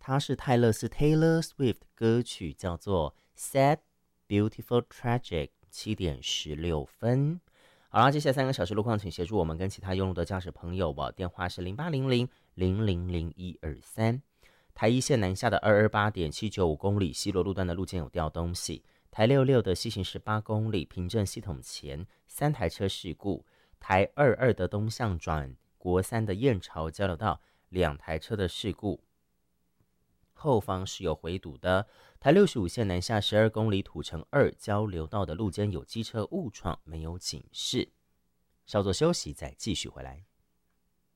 它是泰勒斯 Taylor Swift 歌曲，叫做 Sad Beautiful Tragic， 7点16分。好啦，接下来3个小时路况，请协助我们跟其他用路的驾驶朋友哦。电话是0800-000-123。台一线南下的228.795公里西螺路段的路肩有掉东西。台66的西行18公里，平镇系统前3台车事故。台22的东向转国3的燕巢交流道2台车的事故，后方是有回堵的。台65线南下12公里土城2交流道的路肩有机车误闯，没有警示。稍作休息，再继续回来。